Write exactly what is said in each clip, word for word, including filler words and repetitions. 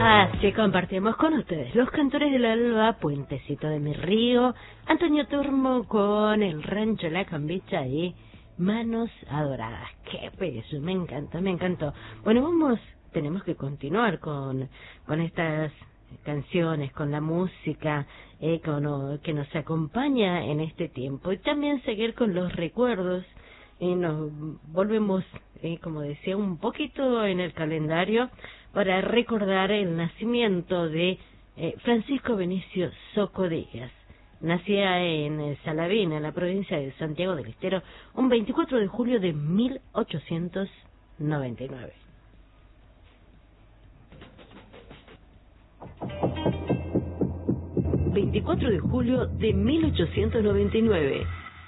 Así compartimos con ustedes los cantores del alba, Puentecito de mi río, Antonio Turmo con el rancho La Cambicha y Manos Adoradas. Qué peso, me encanta, me encantó. Bueno, vamos, tenemos que continuar con, con estas canciones, con la música eh, con, que nos acompaña en este tiempo y también seguir con los recuerdos. Y nos volvemos, eh, como decía, un poquito en el calendario para recordar el nacimiento de eh, Francisco Benicio Zoco Díaz. Nacía en eh, Salavina, en la provincia de Santiago del Estero, un veinticuatro de julio de mil ochocientos noventa y nueve. veinticuatro de julio de mil ochocientos noventa y nueve.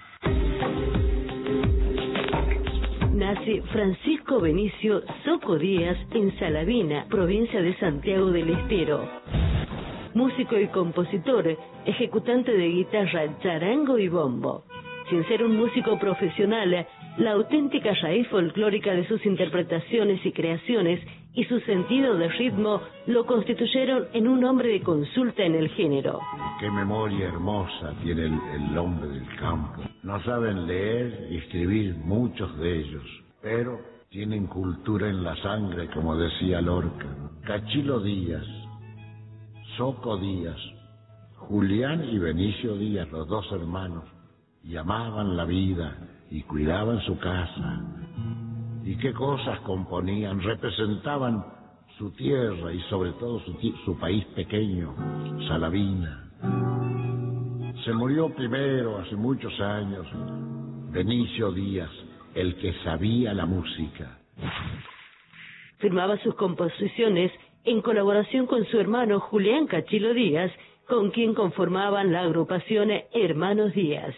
Nace Francisco Benicio Zoco Díaz en Salavina, provincia de Santiago del Estero. Músico y compositor, ejecutante de guitarra, charango y bombo. Sin ser un músico profesional, la auténtica raíz folclórica de sus interpretaciones y creaciones y su sentido de ritmo lo constituyeron en un hombre de consulta en el género. Qué memoria hermosa tiene el, el hombre del campo. No saben leer y escribir muchos de ellos, pero tienen cultura en la sangre, como decía Lorca. Cachilo Díaz, Zoco Díaz, Julián y Benicio Díaz, los dos hermanos, y amaban la vida y cuidaban su casa. Y qué cosas componían, representaban su tierra y sobre todo su, su país pequeño, Salavina. Se murió primero, hace muchos años, Benicio Díaz, el que sabía la música. Firmaba sus composiciones en colaboración con su hermano Julián Cachilo Díaz, con quien conformaban la agrupación Hermanos Díaz.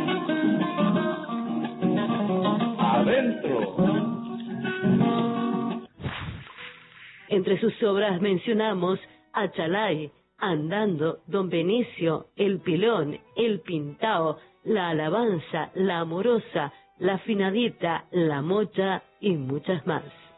¡Adentro! Entre sus obras mencionamos Achalay, Andando, Don Benicio, El Pilón, El Pintao, La Alabanza, La Amorosa, La Finadita, La Mocha y muchas más.